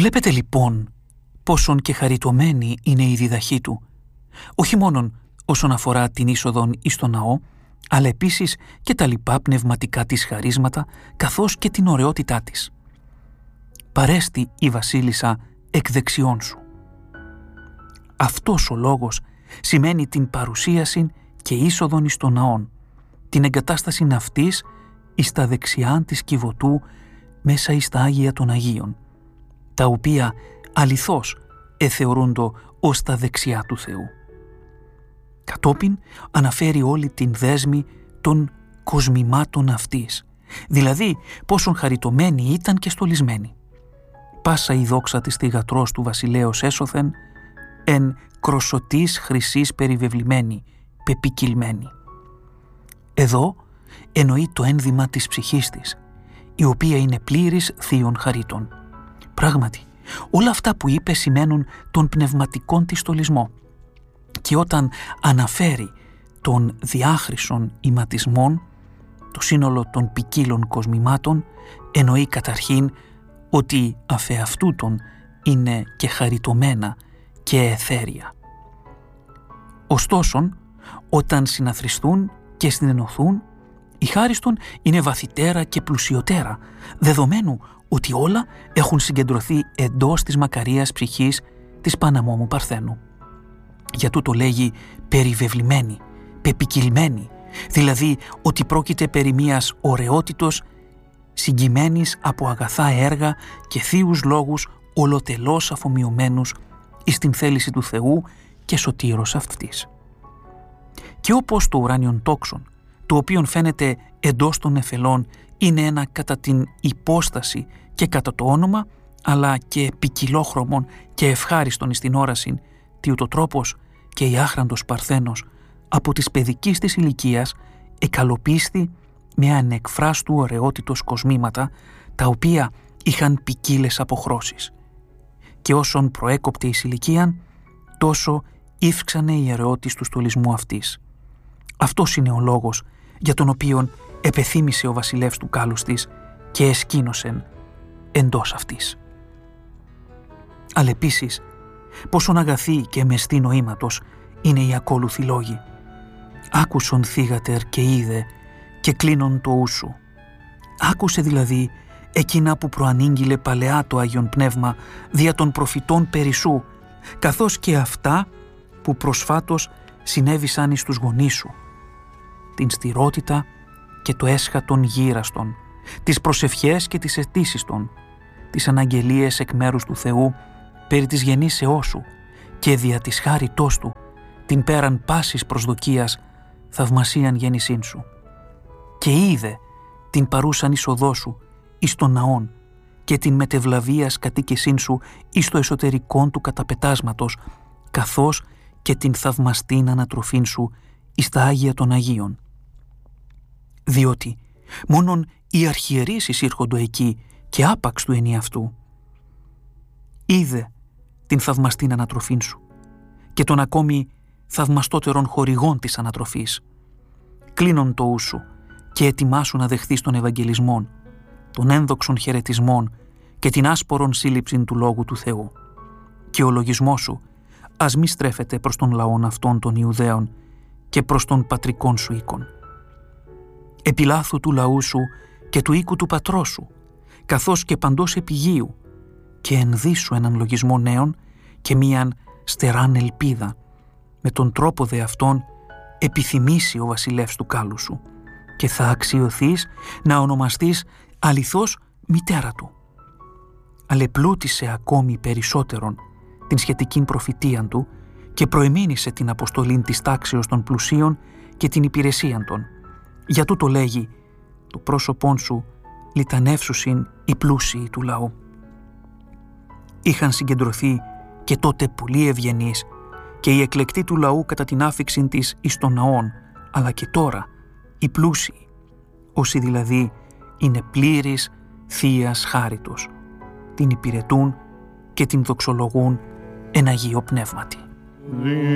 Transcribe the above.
Βλέπετε λοιπόν πόσον και χαριτωμένη είναι η διδαχή του, όχι μόνον όσον αφορά την είσοδον εις το ναό, αλλά επίσης και τα λοιπά πνευματικά της χαρίσματα, καθώς και την ωραιότητά της. «Παρέστη η βασίλισσα εκ δεξιών σου». Αυτός ο λόγος σημαίνει την παρουσίαση και είσοδον εις τον ναόν, την εγκατάσταση αυτής εις τα δεξιά της Κιβωτού μέσα εις τα Άγια των Αγίων, τα οποία αληθώς εθεωρούντο ως τα δεξιά του Θεού. Κατόπιν αναφέρει όλη την δέσμη των κοσμημάτων αυτής, δηλαδή πόσον χαριτωμένη ήταν και στολισμένη. Πάσα η δόξα της θυγατρός του βασιλέως έσωθεν, εν κροσωτής χρυσής περιβεβλημένη, πεπικυλμένη. Εδώ εννοεί το ένδυμα της ψυχής της, η οποία είναι πλήρης θείων χαρίτων. Πράγματι, όλα αυτά που είπε σημαίνουν τον πνευματικόν της στολισμό, και όταν αναφέρει των διάχρησων ηματισμών, το σύνολο των ποικίλων κοσμημάτων, εννοεί καταρχήν ότι αφεαυτούτων είναι και χαριτωμένα και εθέρια. Ωστόσο, όταν συναθριστούν και συνενωθούν, η χάριστον είναι βαθυτέρα και πλουσιωτέρα, δεδομένου ότι όλα έχουν συγκεντρωθεί εντός της μακαρίας ψυχής της Παναμόμου Παρθένου. Για τούτο λέγει περιβεβλημένη, πεπικυλμένη, δηλαδή ότι πρόκειται περί μίας ωραιότητος συγκειμένης από αγαθά έργα και θείους λόγους ολοτελώς αφομοιωμένους εις την θέληση του Θεού και σωτήρος αυτής. Και όπως το ουράνιον τόξον, το οποίον φαίνεται εντός των νεφελών, είναι ένα κατά την υπόσταση και κατά το όνομα, αλλά και ποικιλόχρωμον και ευχάριστον εις την όραση, τι ούτω τρόπος και η άχραντος Παρθένος από της παιδικής της ηλικίας εκαλοπίστη με ανεκφράστου ωραιότητος κοσμήματα, τα οποία είχαν ποικίλες αποχρώσεις. Και όσον προέκοπτε εις ηλικίαν, τόσο ύφξανε η ωραιότης του στολισμού αυτής. Αυτός είναι ο λόγος για τον οποίον επεθύμησε ο βασιλεύς του κάλους της και εσκήνωσεν εντός αυτής. Αλλά επίσης, πόσον αγαθή και μεστή νοήματος είναι οι ακόλουθοι λόγοι. «Άκουσον θύγατερ και είδε και κλείνον το ούσου». Άκουσε δηλαδή εκείνα που προανήγγειλε παλαιά το Άγιον Πνεύμα δια των προφητών περισσού, καθώς και αυτά που προσφάτως συνέβησαν εις τους γονείς σου. Την στηρότητα και το έσχατον γύραστον, τις προσευχές και τις αιτήσεις των, τις αναγγελίες εκ μέρους του Θεού περί της γεννήσεώς σου και δια της χάριτός του, την πέραν πάσης προσδοκίας θαυμασίαν γέννησήν σου. Και είδε την παρούσαν είσοδό σου εις των ναών και την μετευλαβίας κατοίκησήν σου εις το εσωτερικόν του καταπετάσματος, καθώς και την θαυμαστήν ανατροφήν σου εις τα Άγια των Αγίων. Διότι μόνον οι αρχιερείς εισήρχοντο εκεί και άπαξ του ενιαυτού. Είδε την θαυμαστήν ανατροφήν σου και τον ακόμη θαυμαστότερων χορηγών της ανατροφής. Κλείνον το ούσου και ετοιμάσου να δεχθείς τον Ευαγγελισμόν, των ένδοξων χαιρετισμών και την άσπορον σύλληψην του Λόγου του Θεού. Και ο λογισμός σου ας μη στρέφεται προς τον λαόν αυτών των Ιουδαίων και προς τον πατρικών σου οίκον. Επιλάθου του λαού σου και του οίκου του πατρός σου, καθώς και παντός επιγείου, και ενδύσου έναν λογισμό νέων και μίαν στεράν ελπίδα, με τον τρόπο δε αυτόν επιθυμήσει ο βασιλεύς του κάλου σου και θα αξιωθείς να ονομαστείς αληθώς μητέρα του. Αλεπλούτησε ακόμη περισσότερον την σχετική προφητείαν του και προεμήνησε την αποστολήν της τάξεως των πλουσίων και την υπηρεσίαν των. Για τούτο λέγει το πρόσωπόν σου λιτανεύσουσιν οι πλούσιοι του λαού. Είχαν συγκεντρωθεί και τότε πολλοί ευγενείς και οι εκλεκτοί του λαού κατά την άφιξην της εις των ναών, αλλά και τώρα οι πλούσιοι, όσοι δηλαδή είναι πλήρης θείας χάριτος, την υπηρετούν και την δοξολογούν εν Αγίο Πνεύματι.